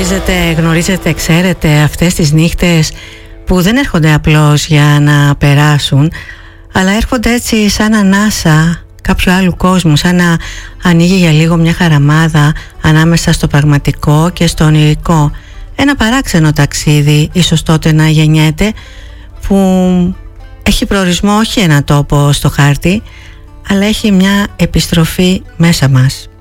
Γνωρίζετε, ξέρετε αυτές τις νύχτες που δεν έρχονται απλώς για να περάσουν, αλλά έρχονται έτσι σαν ανάσα κάποιου άλλου κόσμου, σαν να ανοίγει για λίγο μια χαραμάδα ανάμεσα στο πραγματικό και στο ονειρικό. Ένα παράξενο ταξίδι ίσως τότε να γεννιέται, που έχει προορισμό όχι ένα τόπο στο χάρτη, αλλά έχει μια επιστροφή μέσα μας.